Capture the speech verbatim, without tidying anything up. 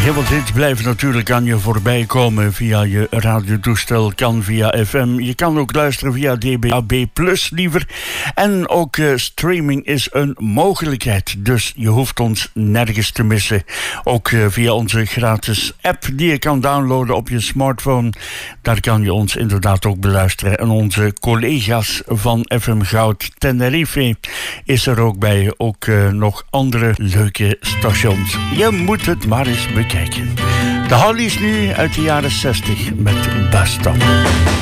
Heel wat hits blijven natuurlijk aan je voorbij komen via je radiotoestel, kan via F M. Je kan ook luisteren via D B A B plus liever. En ook uh, streaming is een mogelijkheid, dus je hoeft ons nergens te missen. Ook uh, via onze gratis app die je kan downloaden op je smartphone. Daar kan je ons inderdaad ook beluisteren. En onze collega's van F M Goud Tenerife is er ook bij. Ook uh, nog andere leuke stations. Je moet het maar eens bekijken. De Hollies nu uit de jaren zestig met Basta.